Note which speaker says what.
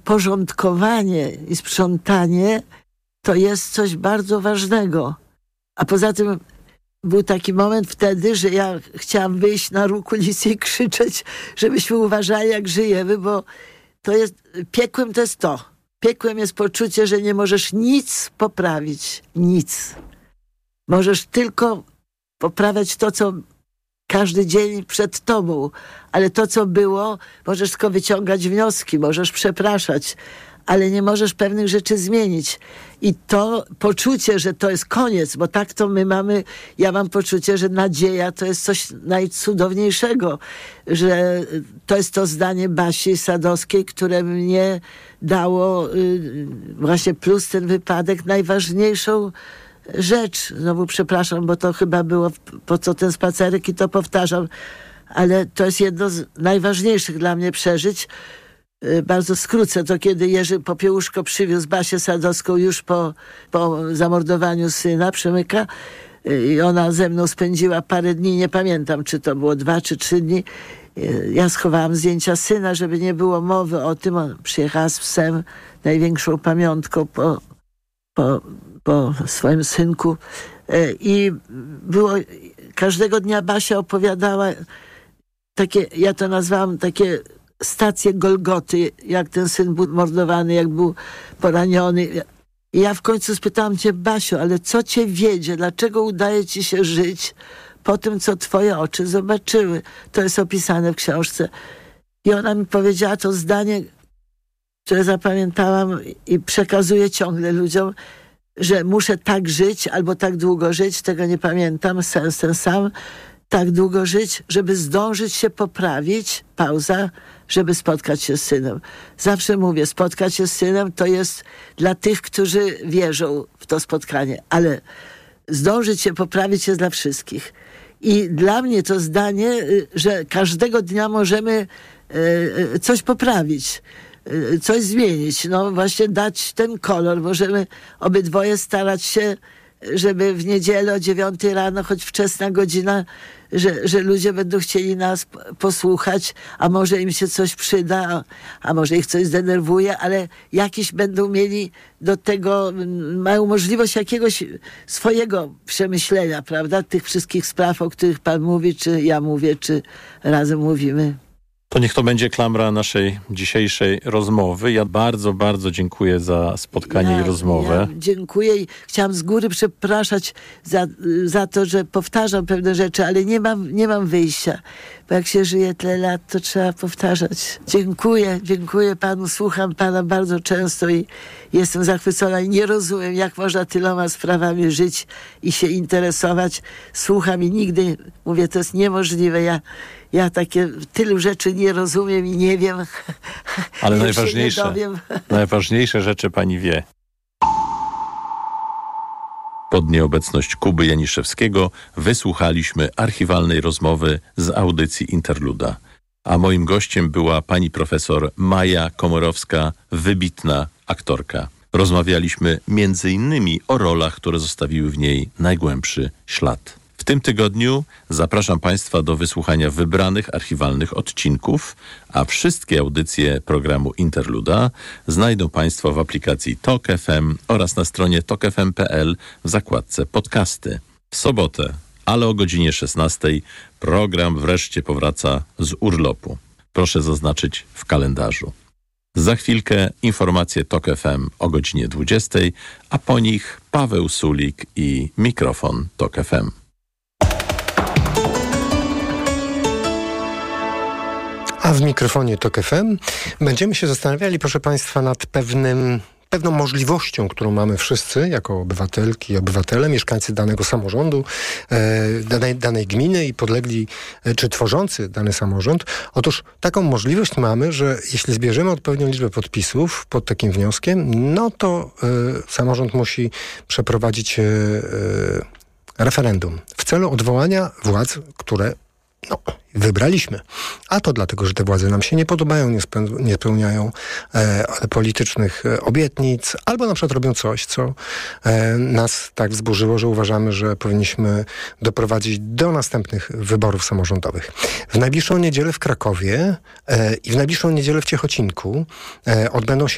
Speaker 1: porządkowanie i sprzątanie to jest coś bardzo ważnego. A poza tym był taki moment wtedy, że ja chciałam wyjść na róg ulicy i krzyczeć, żebyśmy uważali, jak żyjemy, bo to jest, piekłem to jest to. Piekłem jest poczucie, że nie możesz nic poprawić. Nic. Możesz tylko poprawiać to, co każdy dzień przed tobą. Ale to, co było, możesz tylko wyciągać wnioski, możesz przepraszać, ale nie możesz pewnych rzeczy zmienić. I to poczucie, że to jest koniec, bo tak to my mamy, ja mam poczucie, że nadzieja to jest coś najcudowniejszego, że to jest to zdanie Basi Sadowskiej, które mnie dało właśnie plus ten wypadek, najważniejszą rzecz. Znowu przepraszam, bo to chyba było po co ten spacerek i to powtarzam, ale to jest jedno z najważniejszych dla mnie przeżyć. Bardzo skrócę to, kiedy Jerzy Popiełuszko przywiózł Basię Sadowską już po zamordowaniu syna Przemyka i ona ze mną spędziła parę dni, nie pamiętam, czy to było 2 czy 3 dni. Ja schowałam zdjęcia syna, żeby nie było mowy o tym. On przyjechała z psem, największą pamiątką po swoim synku. I było, każdego dnia Basia opowiadała takie, ja to nazwałam takie stację Golgoty, jak ten syn był mordowany, jak był poraniony. I ja w końcu spytałam cię, Basiu, ale co cię wiedzie? Dlaczego udaje ci się żyć po tym, co twoje oczy zobaczyły? To jest opisane w książce. I ona mi powiedziała to zdanie, które zapamiętałam i przekazuję ciągle ludziom, że muszę tak żyć, albo tak długo żyć, tego nie pamiętam, sens ten sam, tak długo żyć, żeby zdążyć się poprawić, pauza, żeby spotkać się z synem. Zawsze mówię, spotkać się z synem to jest dla tych, którzy wierzą w to spotkanie, ale zdążyć się poprawić jest dla wszystkich. I dla mnie to zdanie, że każdego dnia możemy coś poprawić, coś zmienić, no właśnie dać ten kolor. Możemy obydwoje starać się, żeby w niedzielę o 9 rano, choć wczesna godzina, że ludzie będą chcieli nas posłuchać, a może im się coś przyda, a może ich coś zdenerwuje, ale jakiś będą mieli do tego, mają możliwość jakiegoś swojego przemyślenia, prawda? Tych wszystkich spraw, o których pan mówi, czy ja mówię, czy razem mówimy.
Speaker 2: To niech to będzie klamra naszej dzisiejszej rozmowy. Ja bardzo, bardzo dziękuję za spotkanie i rozmowę.
Speaker 1: Ja dziękuję i chciałam z góry przepraszać za to, że powtarzam pewne rzeczy, ale nie mam wyjścia. Bo jak się żyje tyle lat, to trzeba powtarzać. Dziękuję panu, słucham pana bardzo często i jestem zachwycona i nie rozumiem, jak można tyloma sprawami żyć i się interesować. Słucham i nigdy, mówię, to jest niemożliwe. Ja takie tylu rzeczy nie rozumiem i nie wiem.
Speaker 2: Ale najważniejsze rzeczy pani wie. Pod nieobecność Kuby Janiszewskiego wysłuchaliśmy archiwalnej rozmowy z audycji Interluda. A moim gościem była pani profesor Maja Komorowska, wybitna aktorka. Rozmawialiśmy m.in. o rolach, które zostawiły w niej najgłębszy ślad. W tym tygodniu zapraszam państwa do wysłuchania wybranych archiwalnych odcinków, a wszystkie audycje programu Interluda znajdą państwo w aplikacji TOK FM oraz na stronie tokfm.pl w zakładce podcasty. W sobotę, ale o godzinie 16 program wreszcie powraca z urlopu. Proszę zaznaczyć w kalendarzu. Za chwilkę informacje TOK FM o godzinie 20, a po nich Paweł Sulik i mikrofon TOK FM.
Speaker 3: A w mikrofonie TOK FM będziemy się zastanawiali, proszę państwa, nad pewną możliwością, którą mamy wszyscy jako obywatelki i obywatele, mieszkańcy danego samorządu, danej gminy i podlegli, czy tworzący dany samorząd. Otóż taką możliwość mamy, że jeśli zbierzemy odpowiednią liczbę podpisów pod takim wnioskiem, no to samorząd musi przeprowadzić referendum w celu odwołania władz, które wybraliśmy. A to dlatego, że te władze nam się nie podobają, nie spełniają politycznych obietnic, albo na przykład robią coś, co nas tak wzburzyło, że uważamy, że powinniśmy doprowadzić do następnych wyborów samorządowych. W najbliższą niedzielę w Krakowie i w najbliższą niedzielę w Ciechocinku odbędą się